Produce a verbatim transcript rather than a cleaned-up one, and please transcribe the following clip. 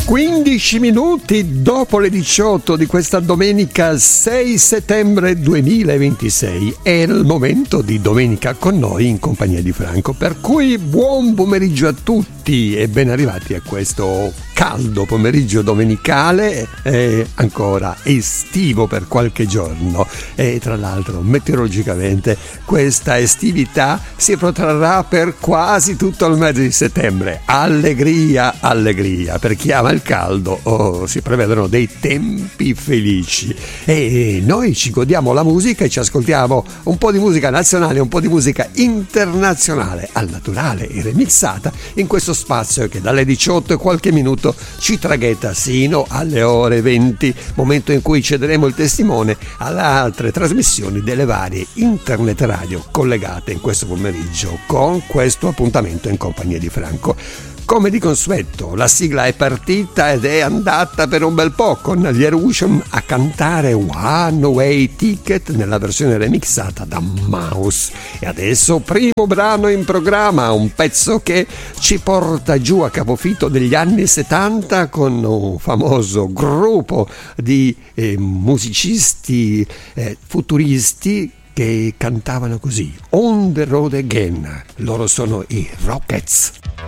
quindici minuti dopo le diciotto di questa domenica sei settembre duemilaventisei è il momento di Domenica con noi in compagnia di Franco, per cui buon pomeriggio a tutti e ben arrivati a questo caldo pomeriggio domenicale, eh, ancora estivo per qualche giorno, e tra l'altro meteorologicamente questa estività si protrarrà per quasi tutto il mese di settembre. Allegria, allegria, per chi ama il caldo, oh, si prevedono dei tempi felici e noi ci godiamo la musica e ci ascoltiamo un po' di musica nazionale, un po' di musica internazionale al naturale e remixata in questo spazio che dalle diciotto e qualche minuto ci traghetta sino alle ore venti, momento in cui cederemo il testimone alle altre trasmissioni delle varie internet radio collegate in questo pomeriggio con questo appuntamento in compagnia di Franco. Come di consueto, la sigla è partita ed è andata per un bel po' con gli Erution a cantare One Way Ticket nella versione remixata da Mouse. E adesso primo brano in programma, un pezzo che ci porta giù a capofitto degli anni settanta con un famoso gruppo di eh, musicisti eh, futuristi che cantavano così: On the Road Again. Loro sono i Rockets.